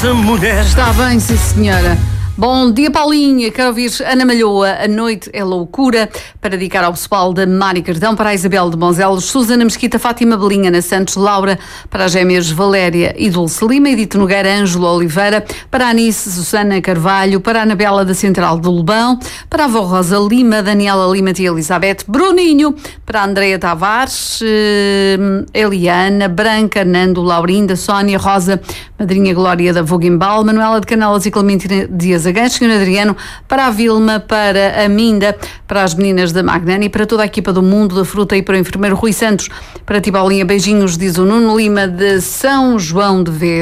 essa mulher. Está bem, sim senhora. Bom dia, Paulinha. Quero ouvir Ana Malhoa. A noite é loucura. Para dedicar ao pessoal da Mari Cardão, para a Isabel de Bonzelos, Susana Mesquita, Fátima Belinha, Ana Santos, Laura, para as gêmeas Valéria e Dulce Lima, Edito Nogueira, Ângelo Oliveira, para a Anice, Susana Carvalho, para a Anabela da Central de Lobão, para a avó Rosa Lima, Daniela Lima e Elizabeth, Bruninho, para a Andreia Tavares, Eliana, Branca, Nando, Laurinda, Sónia, Rosa, Madrinha Glória da Voguimbal, Manuela de Canelas e Clementina Dias Agancho, Sr. Adriano, para a Vilma, para a Minda, para as meninas da Magnani, para toda a equipa do Mundo da Fruta e para o enfermeiro Rui Santos. Para ti, Paulinha, beijinhos, diz o Nuno Lima de São João de Vez.